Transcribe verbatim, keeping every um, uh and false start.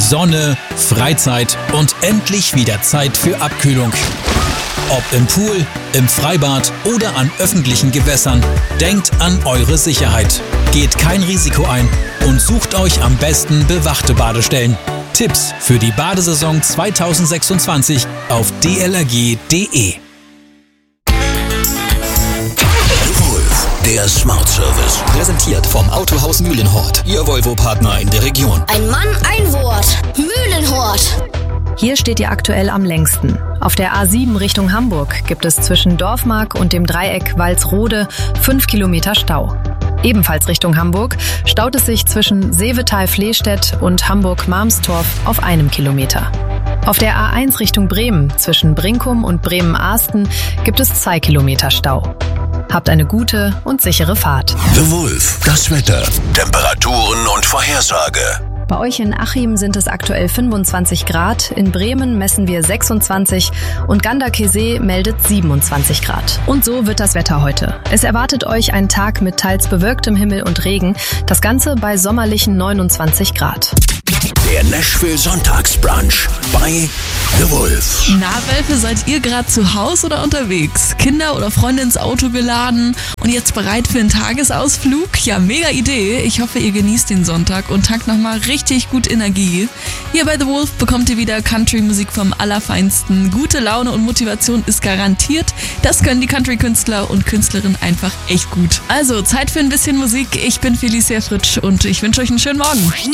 Sonne, Freizeit und endlich wieder Zeit für Abkühlung. Ob im Pool, im Freibad oder an öffentlichen Gewässern, denkt an eure Sicherheit. Geht kein Risiko ein und sucht euch am besten bewachte Badestellen. Tipps für die Badesaison zweitausendsechsundzwanzig auf d l r g punkt d e. Der Smart Service. Präsentiert vom Autohaus Mühlenhort. Ihr Volvo-Partner in der Region. Ein Mann, ein Wort. Mühlenhort. Hier steht ihr aktuell am längsten. Auf der A sieben Richtung Hamburg gibt es zwischen Dorfmark und dem Dreieck Walsrode fünf Kilometer Stau. Ebenfalls Richtung Hamburg staut es sich zwischen Seevetal-Flehstedt und Hamburg-Marmstorf auf einem Kilometer. Auf der A eins Richtung Bremen zwischen Brinkum und Bremen-Ahsten gibt es zwei Kilometer Stau. Habt eine gute und sichere Fahrt. The Wolf, das Wetter, Temperaturen und Vorhersage. Bei euch in Achim sind es aktuell fünfundzwanzig Grad, in Bremen messen wir sechsundzwanzig und Ganderkesee meldet siebenundzwanzig Grad. Und so wird das Wetter heute. Es erwartet euch ein Tag mit teils bewölktem Himmel und Regen, das Ganze bei sommerlichen neunundzwanzig Grad. Der Nashville Sonntagsbrunch bei The Wolf. Na, Wölfe, seid ihr gerade zu Hause oder unterwegs? Kinder oder Freunde ins Auto geladen und jetzt bereit für einen Tagesausflug? Ja, mega Idee. Ich hoffe, ihr genießt den Sonntag und tankt nochmal richtig gut Energie. Hier bei The Wolf bekommt ihr wieder Country-Musik vom Allerfeinsten. Gute Laune und Motivation ist garantiert. Das können die Country-Künstler und Künstlerinnen einfach echt gut. Also, Zeit für ein bisschen Musik. Ich bin Felicia Fritsch und ich wünsche euch einen schönen Morgen.